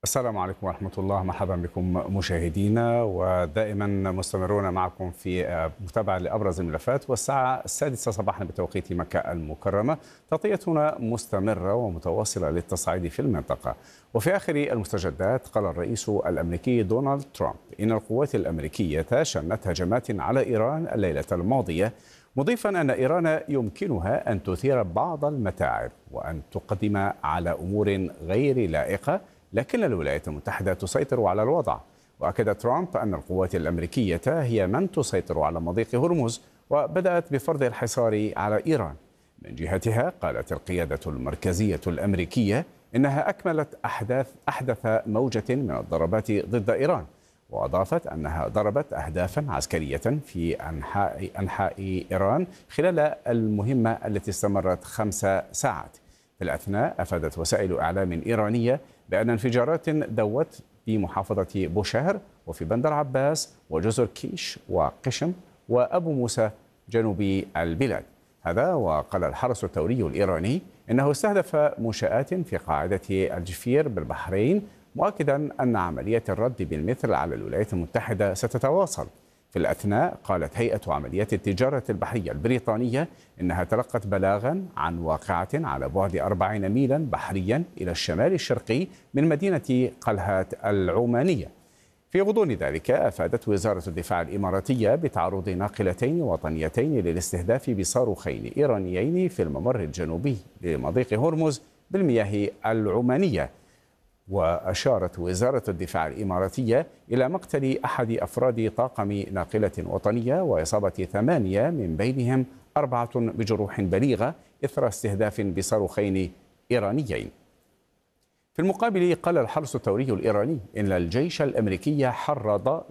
السلام عليكم ورحمة الله. مرحبا بكم مشاهدينا، ودائما مستمرون معكم في متابعة لأبرز الملفات. والساعة 6 صباحا بتوقيت مكة المكرمة تغطيتنا مستمرة ومتواصلة للتصعيد في المنطقة. وفي آخر المستجدات قال الرئيس الأمريكي دونالد ترامب إن القوات الأمريكية شنت هجمات على إيران الليلة الماضية، مضيفا أن إيران يمكنها أن تثير بعض المتاعب وأن تقدم على أمور غير لائقة، لكن الولايات المتحدة تسيطر على الوضع. وأكد ترامب أن القوات الأمريكية هي من تسيطر على مضيق هرمز، وبدأت بفرض الحصار على إيران. من جهتها قالت القيادة المركزية الأمريكية إنها أكملت أحدث موجة من الضربات ضد إيران، وأضافت أنها ضربت أهدافا عسكرية في أنحاء إيران خلال المهمة التي استمرت 5 ساعات. في الأثناء أفادت وسائل إعلام إيرانية بأن انفجارات دوت في محافظة بوشهر وفي بندر عباس وجزر كيش وقشم وأبو موسى جنوب البلاد. هذا وقال الحرس الثوري الإيراني إنه استهدف منشآت في قاعدة الجفير بالبحرين، مؤكدا أن عمليات الرد بالمثل على الولايات المتحدة ستتواصل. في الأثناء قالت هيئة عمليات التجارة البحرية البريطانية إنها تلقت بلاغا عن واقعة على بعد 40 ميلا بحريا إلى الشمال الشرقي من مدينة قلهات العمانية. في غضون ذلك أفادت وزارة الدفاع الإماراتية بتعرض ناقلتين وطنيتين للاستهداف بصاروخين إيرانيين في الممر الجنوبي لمضيق هرمز بالمياه العمانية. وأشارت وزارة الدفاع الإماراتية إلى مقتل أحد أفراد طاقم ناقلة وطنية وإصابة 8 من بينهم 4 بجروح بليغة إثر استهداف بصاروخين إيرانيين. في المقابل قال الحرس الثوري الإيراني إن الجيش الأمريكي حرض